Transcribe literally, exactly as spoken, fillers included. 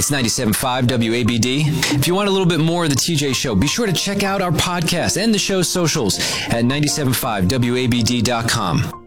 It's ninety-seven point five W A B D. If you want a little bit more of the T J Show, be sure to check out our podcast and the show's socials at ninety-seven point five W A B D dot com.